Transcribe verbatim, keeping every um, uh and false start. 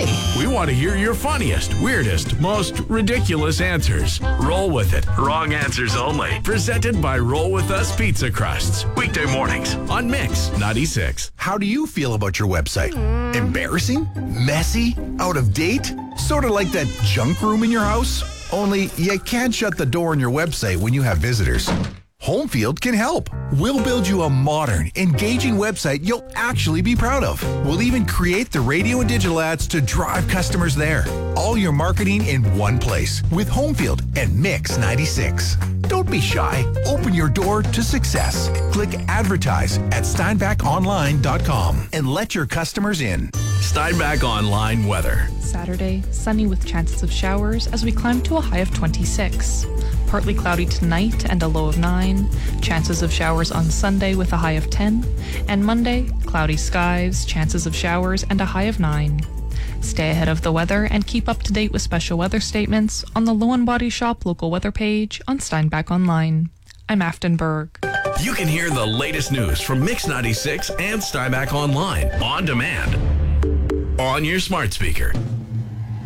Hey, We want to hear your funniest, weirdest, most ridiculous answers. Roll with it. Wrong answers only. Presented by Roll With Us Pizza Crusts. Weekday mornings on Mix ninety-six. how do you feel about your website? Embarrassing? Messy? Out of date? Sort of like that junk room in your house? Only you can't shut the door on your website when you have visitors. Homefield can help. We'll build you a modern, engaging website you'll actually be proud of. We'll even create the radio and digital ads to drive customers there. All your marketing in one place with Homefield and Mix ninety-six. Don't be shy. Open your door to success. Click advertise at steinbach online dot com and let your customers in. Steinbach Online weather. Saturday, sunny with chances of showers as we climb to a high of twenty-six. Partly cloudy tonight and a low of nine. Chances of showers on Sunday with a high of ten. And Monday, cloudy skies, chances of showers, and a high of nine. Stay ahead of the weather and keep up to date with special weather statements on the Low and Body Shop local weather page on Steinbach Online. I'm Aftonberg. You can hear the latest news from Mix ninety-six and Steinbach Online on demand on your smart speaker.